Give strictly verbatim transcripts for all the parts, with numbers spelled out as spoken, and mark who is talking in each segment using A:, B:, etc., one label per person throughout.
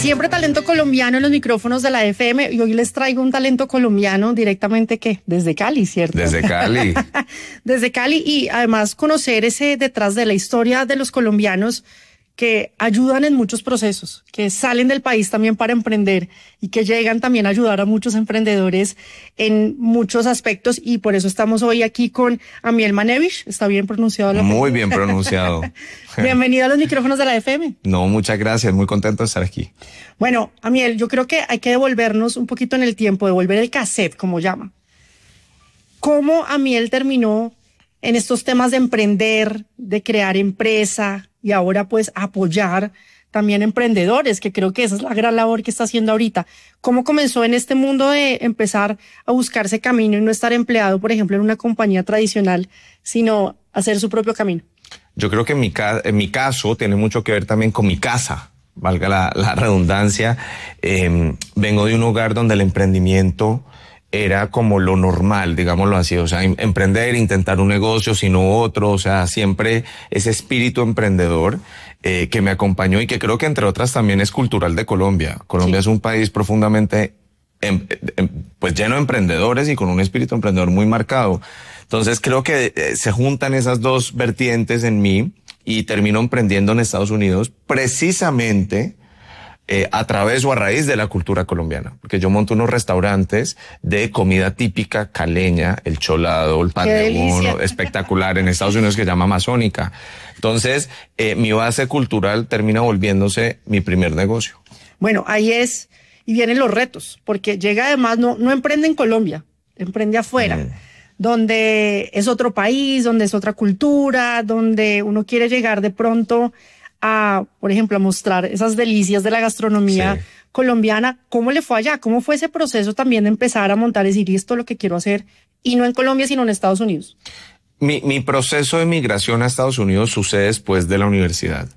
A: Siempre talento colombiano en los micrófonos de la F M, y hoy les traigo un talento colombiano directamente, ¿qué? Desde Cali, ¿cierto?
B: Desde Cali.
A: Desde Cali, y además conocer ese detrás de la historia de los colombianos que ayudan en muchos procesos, que salen del país también para emprender y que llegan también a ayudar a muchos emprendedores en muchos aspectos, y por eso estamos hoy aquí con Amiel Manevich. ¿Está bien pronunciado? La
B: Muy bien pronunciado.
A: Bienvenido a los micrófonos de la F M.
B: No, muchas gracias, muy contento de estar aquí.
A: Bueno, Amiel, yo creo que hay que devolvernos un poquito en el tiempo, devolver el cassette, como llaman. ¿Cómo Amiel terminó en estos temas de emprender, de crear empresa y ahora pues apoyar también emprendedores, que creo que esa es la gran labor que está haciendo ahorita? ¿Cómo comenzó en este mundo de empezar a buscarse camino y no estar empleado, por ejemplo, en una compañía tradicional, sino hacer su propio camino?
B: Yo creo que en mi, ca en mi caso tiene mucho que ver también con mi casa, valga la, la redundancia. Eh, vengo de un hogar donde el emprendimiento era como lo normal, digámoslo así, o sea, em emprender, intentar un negocio, sino otro, o sea, siempre ese espíritu emprendedor eh, que me acompañó y que creo que entre otras también es cultural de Colombia. Colombia sí. Es un país profundamente em em pues lleno de emprendedores y con un espíritu emprendedor muy marcado. Entonces creo que eh, se juntan esas dos vertientes en mí y termino emprendiendo en Estados Unidos precisamente Eh, a través o a raíz de la cultura colombiana, porque yo monto unos restaurantes de comida típica caleña, el cholado, el pan de bono, espectacular en Estados Unidos, que se llama amazónica. Entonces, eh, mi base cultural termina volviéndose mi primer negocio.
A: Bueno, ahí es, y vienen los retos, porque llega además, no, no emprende en Colombia, emprende afuera, mm. donde es otro país, donde es otra cultura, donde uno quiere llegar de pronto a, por ejemplo, a mostrar esas delicias de la gastronomía sí. colombiana. ¿Cómo le fue allá? ¿Cómo fue ese proceso también de empezar a montar y decir, esto es lo que quiero hacer, y no en Colombia, sino en Estados Unidos?
B: Mi, mi proceso de migración a Estados Unidos sucede después de la universidad.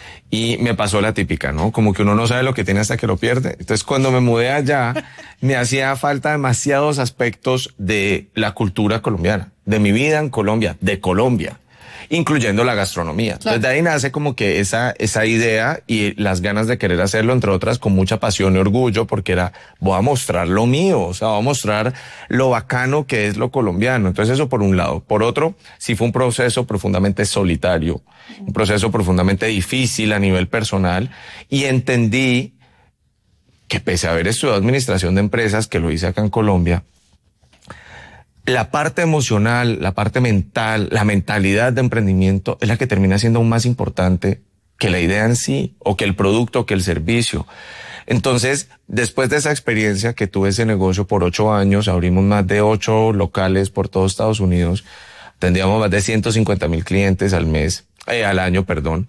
B: Y me pasó la típica, ¿no? Como que uno no sabe lo que tiene hasta que lo pierde. Entonces, cuando me mudé allá, me hacía falta demasiados aspectos de la cultura colombiana, de mi vida en Colombia, de Colombia, incluyendo la gastronomía. Claro. Entonces de ahí nace como que esa, esa idea y las ganas de querer hacerlo, entre otras con mucha pasión y orgullo, porque era, voy a mostrar lo mío, o sea, voy a mostrar lo bacano que es lo colombiano. Entonces eso por un lado. Por otro, sí fue un proceso profundamente solitario, un proceso profundamente difícil a nivel personal, y entendí que pese a haber estudiado administración de empresas, que lo hice acá en Colombia, la parte emocional, la parte mental, la mentalidad de emprendimiento es la que termina siendo aún más importante que la idea en sí, o que el producto, o que el servicio. Entonces, después de esa experiencia que tuve ese negocio por ocho años, abrimos más de ocho locales por todo Estados Unidos, tendríamos más de ciento cincuenta mil clientes al mes, eh, al año, perdón.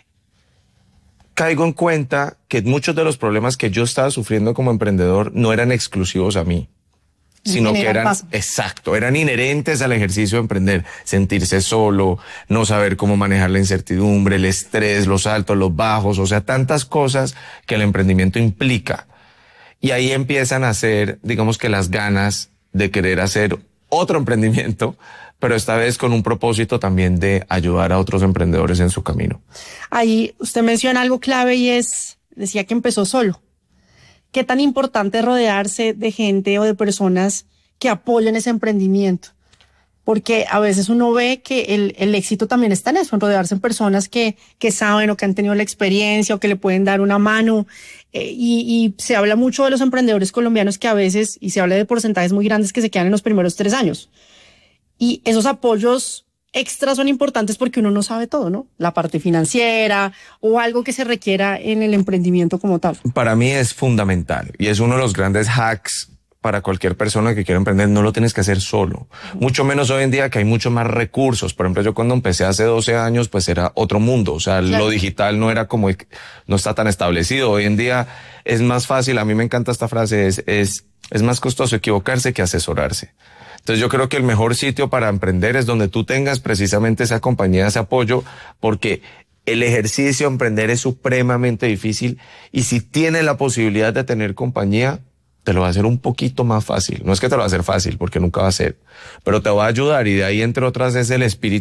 B: Caigo en cuenta que muchos de los problemas que yo estaba sufriendo como emprendedor no eran exclusivos a mí, sino que eran, paso. exacto, eran inherentes al ejercicio de emprender. Sentirse solo, no saber cómo manejar la incertidumbre, el estrés, los altos, los bajos, o sea, tantas cosas que el emprendimiento implica. Y ahí empiezan a hacer, digamos que las ganas de querer hacer otro emprendimiento, pero esta vez con un propósito también de ayudar a otros emprendedores en su camino.
A: Ahí usted menciona algo clave, y es, decía que empezó solo. ¿Qué tan importante es rodearse de gente o de personas que apoyen ese emprendimiento? Porque a veces uno ve que el, el éxito también está en eso, en rodearse de personas que, que saben o que han tenido la experiencia o que le pueden dar una mano. Eh, y, y se habla mucho de los emprendedores colombianos que a veces, y se habla de porcentajes muy grandes que se quedan en los primeros tres años. Y esos apoyos extras son importantes porque uno no sabe todo, ¿no? La parte financiera o algo que se requiera en el emprendimiento como tal.
B: Para mí es fundamental y es uno de los grandes hacks para cualquier persona que quiera emprender. No lo tienes que hacer solo. Uh-huh. Mucho menos hoy en día que hay muchos más recursos. Por ejemplo, yo cuando empecé hace doce años, pues era otro mundo. O sea, claro, lo digital no era como, no está tan establecido. Hoy en día es más fácil. A mí me encanta esta frase, es, es, es más costoso equivocarse que asesorarse. Entonces yo creo que el mejor sitio para emprender es donde tú tengas precisamente esa compañía, ese apoyo, porque el ejercicio de emprender es supremamente difícil, y si tienes la posibilidad de tener compañía, te lo va a hacer un poquito más fácil. No es que te lo va a hacer fácil, porque nunca va a ser, pero te va a ayudar, y de ahí, entre otras, es el espíritu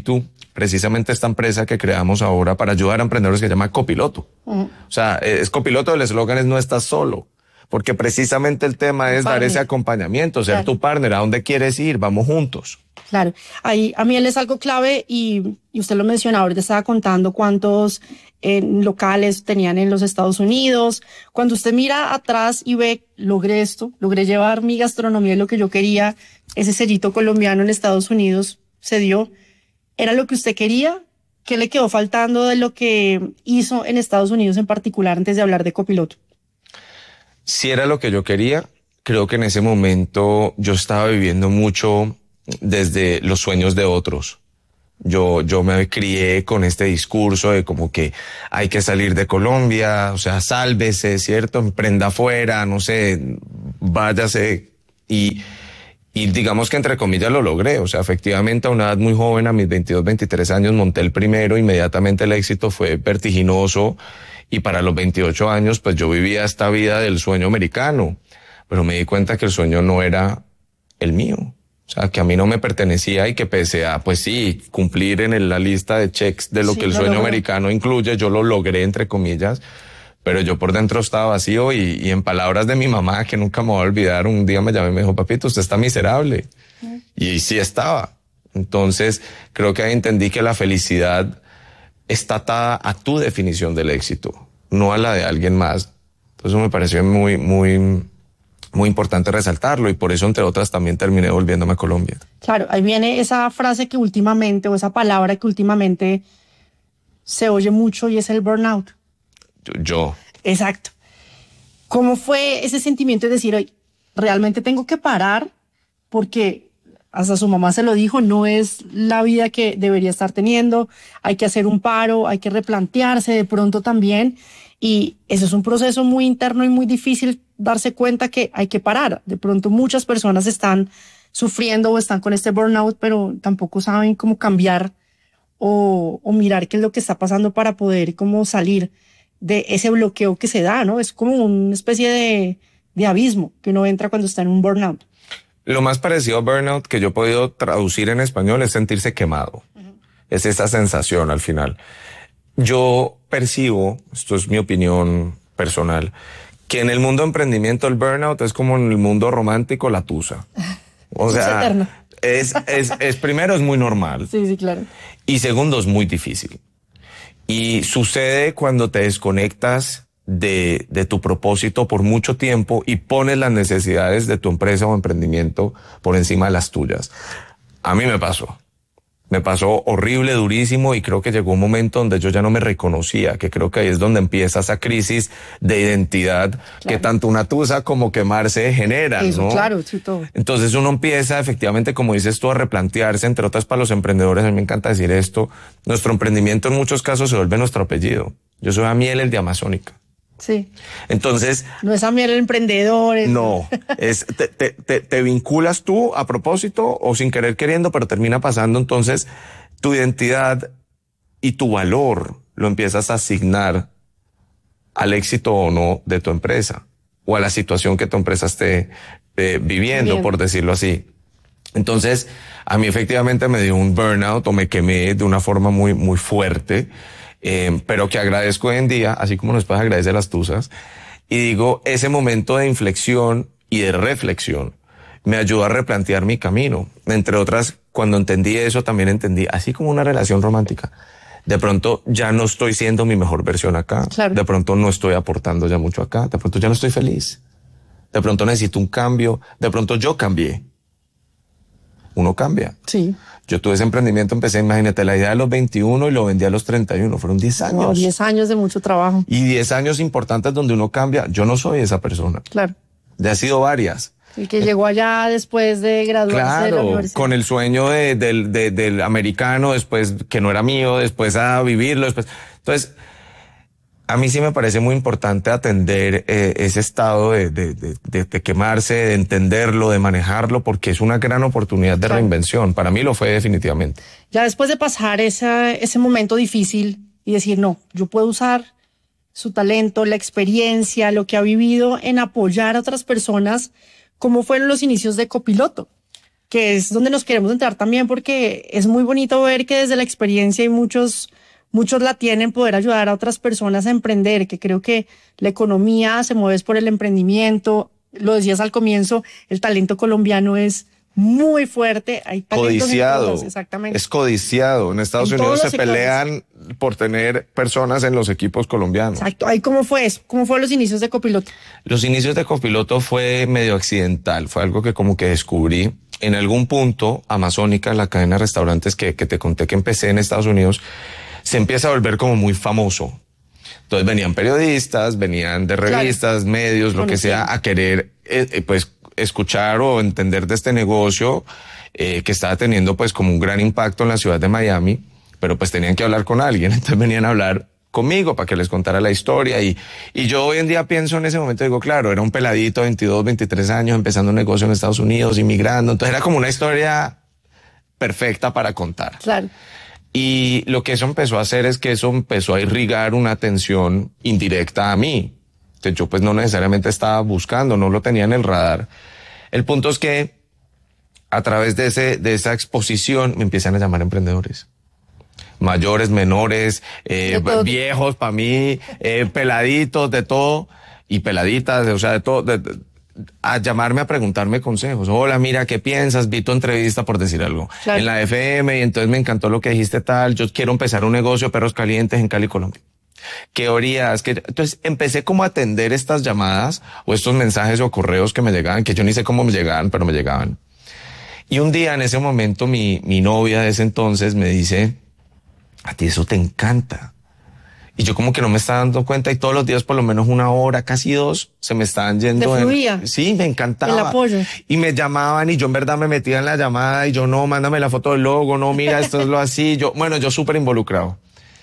B: precisamente esta empresa que creamos ahora para ayudar a emprendedores que se llama Copiloto. Uh-huh. O sea, es Copiloto, el eslogan es no estás solo. Porque precisamente el tema es partner. Dar ese acompañamiento, ser claro. tu partner, a dónde quieres ir, vamos juntos.
A: Claro, ahí a mí él es algo clave y, y usted lo mencionaba, ahorita estaba contando cuántos eh, locales tenían en los Estados Unidos. Cuando usted mira atrás y ve, logré esto, logré llevar mi gastronomía, lo que yo quería, ese sellito colombiano en Estados Unidos se dio. ¿Era lo que usted quería? ¿Qué le quedó faltando de lo que hizo en Estados Unidos en particular antes de hablar de Copiloto?
B: Si era lo que yo quería, creo que en ese momento yo estaba viviendo mucho desde los sueños de otros. Yo, yo me crié con este discurso de como que hay que salir de Colombia, o sea, sálvese, ¿cierto? Emprenda afuera, no sé, váyase. Y, y digamos que entre comillas lo logré. O sea, efectivamente a una edad muy joven, a mis veintidós, veintitrés años, monté el primero, inmediatamente el éxito fue vertiginoso. Y para los veintiocho años, pues yo vivía esta vida del sueño americano. Pero me di cuenta que el sueño no era el mío. O sea, que a mí no me pertenecía y que pese a, pues sí, cumplir en el, la lista de checks de lo sí, que el sueño logré. Americano incluye, yo lo logré, entre comillas, pero yo por dentro estaba vacío y, y en palabras de mi mamá, que nunca me voy a olvidar, un día me llamó y me dijo, papito, usted está miserable. Sí. Y sí estaba. Entonces, creo que ahí entendí que la felicidad está atada a tu definición del éxito, no a la de alguien más. Entonces me pareció muy, muy... muy importante resaltarlo y por eso, entre otras, también terminé volviéndome a Colombia.
A: Claro, ahí viene esa frase que últimamente, o esa palabra que últimamente se oye mucho y es el burnout.
B: Yo. yo.
A: Exacto. ¿Cómo fue ese sentimiento de decir, oye, realmente tengo que parar porque hasta su mamá se lo dijo, no es la vida que debería estar teniendo, hay que hacer un paro, hay que replantearse de pronto también? Y eso es un proceso muy interno y muy difícil darse cuenta que hay que parar. De pronto muchas personas están sufriendo o están con este burnout, pero tampoco saben cómo cambiar o, o mirar qué es lo que está pasando para poder cómo salir de ese bloqueo que se da, ¿no? Es como una especie de, de abismo que uno entra cuando está en un burnout.
B: Lo más parecido a burnout que yo he podido traducir en español es sentirse quemado. Uh-huh. Es esa sensación al final. Yo percibo, esto es mi opinión personal, que en el mundo de emprendimiento el burnout es como en el mundo romántico la tusa. O sea, es, es, es primero es muy normal.
A: Sí, sí, claro.
B: Y segundo es muy difícil. Y sucede cuando te desconectas de, de tu propósito por mucho tiempo y pones las necesidades de tu empresa o emprendimiento por encima de las tuyas. A mí me pasó. Me pasó horrible, durísimo, y creo que llegó un momento donde yo ya no me reconocía, que creo que ahí es donde empieza esa crisis de identidad, claro, que tanto una tusa como quemarse generan,
A: eso,
B: ¿no?
A: Claro, sí, todo.
B: Entonces uno empieza efectivamente, como dices tú, a replantearse, entre otras para los emprendedores, a mí me encanta decir esto, nuestro emprendimiento en muchos casos se vuelve nuestro apellido. Yo soy Amiel, el de Amazónica.
A: Sí.
B: Entonces.
A: No es Amiel el emprendedor. Es...
B: No, es, te, te, te, te vinculas tú a propósito o sin querer queriendo, pero termina pasando. Entonces tu identidad y tu valor lo empiezas a asignar al éxito o no de tu empresa o a la situación que tu empresa esté eh, viviendo, Bien. por decirlo así. Entonces a mí efectivamente me dio un burnout o me quemé de una forma muy, muy fuerte. Eh, pero que agradezco hoy en día, así como nos puedes agradecer las tusas, y digo, ese momento de inflexión y de reflexión me ayudó a replantear mi camino. Entre otras, cuando entendí eso, también entendí, así como una relación romántica, de pronto ya no estoy siendo mi mejor versión acá,
A: claro.
B: de pronto no estoy aportando ya mucho acá, de pronto ya no estoy feliz, de pronto necesito un cambio, de pronto yo cambié. Uno cambia.
A: Sí.
B: Yo tuve ese emprendimiento, empecé, imagínate, la idea de los veintiuno y lo vendí a los treinta y uno. Fueron diez años.
A: No, diez años de mucho trabajo.
B: Y diez años importantes donde uno cambia. Yo no soy esa persona.
A: Claro.
B: Ya he sido varias.
A: El que eh, llegó allá después de graduarse
B: claro,
A: de la universidad.
B: Con el sueño de, de, de, del americano, después que no era mío, después a vivirlo, después. Entonces, a mí sí me parece muy importante atender eh, ese estado de, de, de, de, de quemarse, de entenderlo, de manejarlo, porque es una gran oportunidad de claro. reinvención. Para mí lo fue definitivamente.
A: Ya después de pasar esa, ese momento difícil y decir, no, yo puedo usar su talento, la experiencia, lo que ha vivido en apoyar a otras personas, ¿cómo fueron los inicios de Copiloto? que es donde nos queremos entrar también, porque es muy bonito ver que desde la experiencia y muchos, muchos la tienen, poder ayudar a otras personas a emprender, que creo que la economía se mueve por el emprendimiento. Lo decías al comienzo, el talento colombiano es muy fuerte, hay talentos
B: codiciado,
A: en todos, exactamente.
B: Es codiciado. En Estados
A: En
B: Unidos se
A: sectores.
B: pelean por tener personas en los equipos colombianos.
A: Exacto. Ahí, ¿cómo fue eso? ¿Cómo fue los inicios de Copiloto?
B: Los inicios de Copiloto fue medio accidental, fue algo que como que descubrí. En algún punto, Amazónica, la cadena de restaurantes que, que te conté que empecé en Estados Unidos, se empieza a volver como muy famoso. Entonces venían periodistas, venían de revistas, claro, medios, lo que sea, a querer, eh, pues, escuchar o entender de este negocio eh, que estaba teniendo pues como un gran impacto en la ciudad de Miami, pero pues tenían que hablar con alguien, entonces venían a hablar conmigo para que les contara la historia y, y yo hoy en día pienso en ese momento, digo, claro, era un peladito de veintidós, veintitrés años empezando un negocio en Estados Unidos, inmigrando, entonces era como una historia perfecta para contar.
A: Claro.
B: Y lo que eso empezó a hacer es que eso empezó a irrigar una atención indirecta a mí. Entonces yo pues no necesariamente estaba buscando, no lo tenía en el radar. El punto es que a través de ese, de esa exposición me empiezan a llamar emprendedores. Mayores, menores, eh, viejos para mí, eh, peladitos, de todo, y peladitas, o sea, de todo, de, de, a llamarme a preguntarme consejos. Hola, mira, ¿qué piensas? Vi tu entrevista, por decir algo, claro, en la F M, y entonces me encantó lo que dijiste tal, yo quiero empezar un negocio de perros calientes en Cali, Colombia. ¿Qué orías? ¿Qué? Entonces empecé como a atender estas llamadas o estos mensajes o correos que me llegaban, que yo ni sé cómo me llegaban, pero me llegaban. Y un día en ese momento mi, mi novia de ese entonces me dice, a ti eso te encanta. Y yo como que no me estaba dando cuenta y todos los días por lo menos una hora, casi dos, se me estaban yendo.
A: ¿Te fluía?
B: En, sí, me encantaba.
A: El apoyo.
B: Y me llamaban y yo en verdad me metía en la llamada y yo no, mándame la foto del logo, no, mira, esto es lo así. Yo, bueno, yo súper involucrado.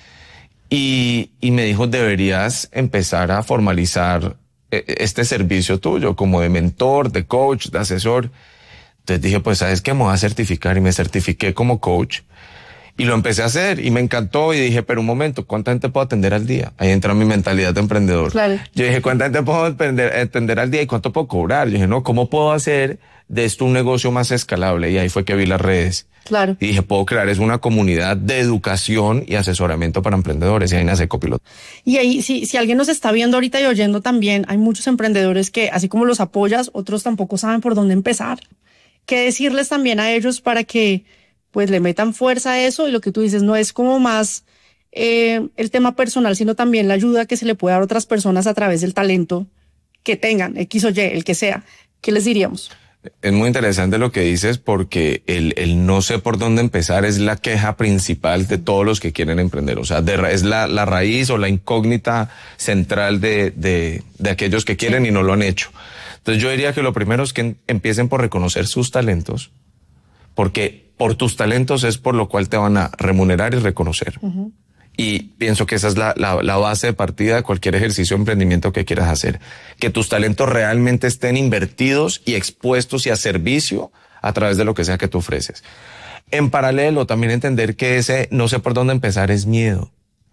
B: Y, y me dijo, deberías empezar a formalizar este servicio tuyo como de mentor, de coach, de asesor. Entonces dije, pues, ¿sabes qué? Me voy a certificar y me certifiqué como coach. Y lo empecé a hacer y me encantó y dije, pero un momento, ¿cuánta gente puedo atender al día? Ahí entra mi mentalidad de emprendedor.
A: Claro.
B: Yo dije, ¿cuánta gente puedo atender, atender al día y cuánto puedo cobrar? Yo dije, no, ¿cómo puedo hacer de esto un negocio más escalable? Y ahí fue que vi las redes.
A: Claro.
B: Y dije, puedo crear es una comunidad de educación y asesoramiento para emprendedores. Y ahí nace Copiloto.
A: Y ahí, si, si alguien nos está viendo ahorita y oyendo también, hay muchos emprendedores que, así como los apoyas, otros tampoco saben por dónde empezar. ¿Qué decirles también a ellos para que pues le metan fuerza a eso? Y lo que tú dices no es como más eh, el tema personal, sino también la ayuda que se le puede dar a otras personas a través del talento que tengan, X o Y, el que sea. ¿Qué les diríamos?
B: Es muy interesante lo que dices porque el, el no sé por dónde empezar es la queja principal de todos los que quieren emprender. O sea, de, es la, la raíz o la incógnita central de, de, de aquellos que quieren sí. y no lo han hecho. Entonces yo diría que lo primero es que empiecen por reconocer sus talentos, porque por tus talentos es por lo cual te van a remunerar y reconocer. Uh-huh. Y pienso que esa es la, la, la base de partida de cualquier ejercicio de emprendimiento que quieras hacer. Que tus talentos realmente estén invertidos y expuestos y a servicio a través de lo que sea que tú ofreces. En paralelo, también entender que ese no sé por dónde empezar es miedo.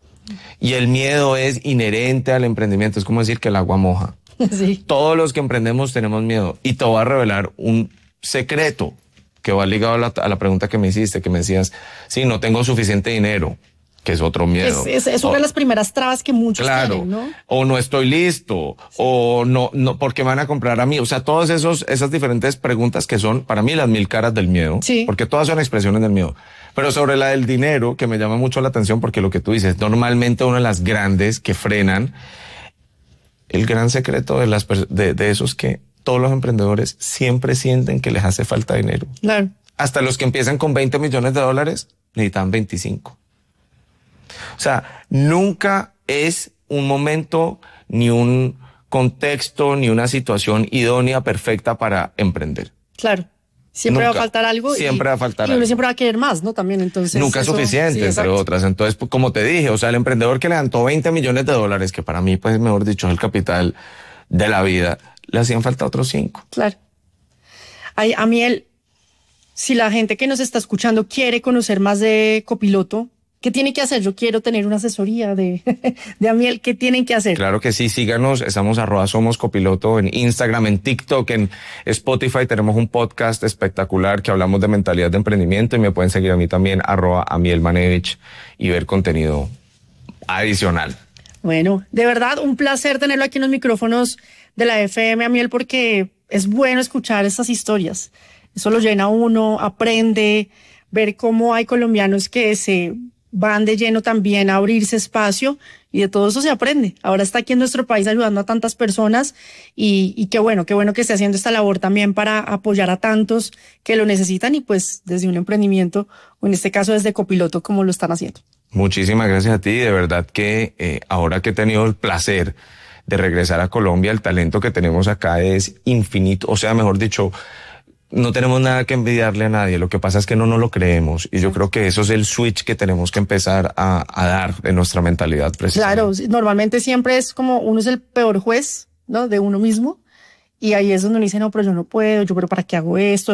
B: Y el miedo es inherente al emprendimiento. Es como decir que el agua moja.
A: Sí.
B: Todos los que emprendemos tenemos miedo. Y te voy a revelar un secreto que va ligado a la, a la pregunta que me hiciste, que me decías, sí, no tengo suficiente dinero, que es otro miedo.
A: Es, es, es una
B: o,
A: de las primeras trabas que muchos
B: claro,
A: tienen, ¿no?
B: O no estoy listo, sí. o no, no, ¿por qué van a comprar a mí? O sea, todas esos, esas diferentes preguntas que son, para mí, las mil caras del miedo,
A: sí.
B: porque todas son expresiones del miedo. Pero sobre la del dinero, que me llama mucho la atención, porque lo que tú dices, normalmente una de las grandes que frenan, el gran secreto de, las, de, de esos que todos los emprendedores siempre sienten que les hace falta dinero.
A: Claro.
B: Hasta los que empiezan con veinte millones de dólares necesitan veinticinco. O sea, nunca es un momento, ni un contexto, ni una situación idónea, perfecta para emprender.
A: Claro. Siempre
B: nunca.
A: va a faltar algo.
B: Siempre
A: y,
B: va a faltar
A: y uno
B: algo.
A: siempre va a querer más, ¿no? También, entonces.
B: Nunca es
A: eso,
B: suficiente,
A: sí,
B: entre otras. Entonces, pues, como te dije, o sea, el emprendedor que levantó veinte millones de dólares, que para mí, pues, mejor dicho, es el capital de la vida, le hacían falta otros cinco.
A: Claro. Ay, a mí, el, si la gente que nos está escuchando quiere conocer más de Copiloto, ¿Qué tiene que hacer? Yo quiero tener una asesoría de, de Amiel. ¿Qué tienen que hacer?
B: Claro que sí, síganos, estamos arroba somos copiloto en Instagram, en TikTok, en Spotify, tenemos un podcast espectacular que hablamos de mentalidad de emprendimiento y me pueden seguir a mí también, arroba Amiel Manevich, y ver contenido adicional.
A: Bueno, de verdad, un placer tenerlo aquí en los micrófonos de la F M, Amiel, porque es bueno escuchar estas historias. Eso lo llena uno, aprende, ver cómo hay colombianos que se van de lleno también a abrirse espacio y de todo eso se aprende. Ahora está aquí en nuestro país ayudando a tantas personas y, y qué bueno, qué bueno que esté haciendo esta labor también para apoyar a tantos que lo necesitan y pues desde un emprendimiento o en este caso desde Copiloto como lo están haciendo.
B: Muchísimas gracias a ti, de verdad que eh, ahora que he tenido el placer de regresar a Colombia, el talento que tenemos acá es infinito, o sea, mejor dicho, no tenemos nada que envidiarle a nadie, lo que pasa es que no nos lo creemos y yo creo que eso es el switch que tenemos que empezar a, a dar en nuestra mentalidad precisamente.
A: Claro, normalmente siempre es como uno es el peor juez, ¿no? De uno mismo y ahí es donde uno dice, no, pero yo no puedo, yo pero ¿para qué hago esto?